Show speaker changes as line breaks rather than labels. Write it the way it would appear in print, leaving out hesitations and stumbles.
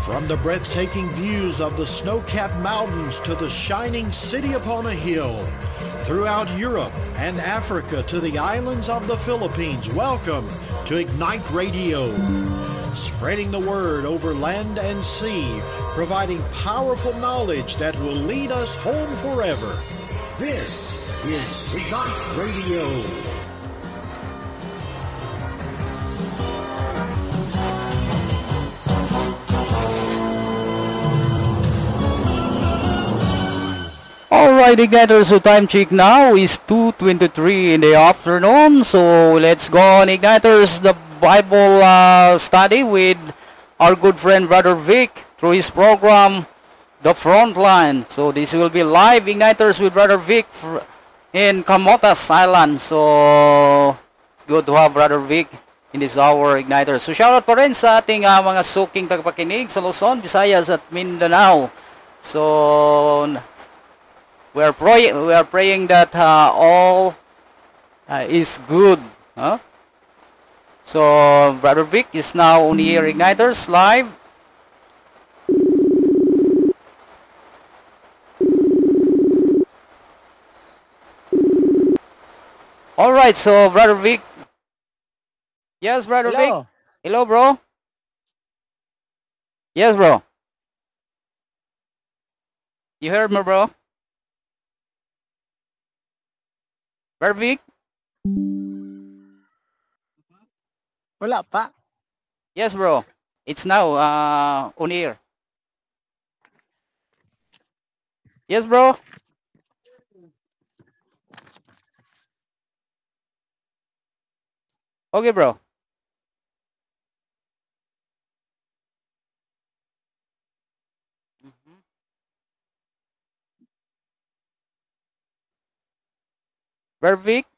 From the breathtaking views of the snow-capped mountains to the shining city upon a hill, throughout Europe and Africa to the islands of the Philippines, welcome to Ignite Radio. Spreading the word over land and sea, providing powerful knowledge that will lead us home forever. This is Ignite Radio.
Alright, Igniters, so time check now is 2:23 in the afternoon. So let's go on, Igniters, the Bible study with our good friend Brother Vic through his program, The Frontline. So this will be live, Igniters, with Brother Vic in Camotes Island. So it's good to have Brother Vic in this hour, Igniters. So shoutout pa rin sa ating mga suking tagapakinig sa Luzon, Visayas at Mindanao. So we are praying that all is good. Huh? So Brother Vic is now on the air, Igniters, live. All right, so Brother Vic. Yes, Brother Vic. Hello, bro. Yes, bro. You heard me, bro? Brother Vic?
Wala pa.
Yes, bro. It's now on air. Yes, bro. Okay, bro. Brother Vic?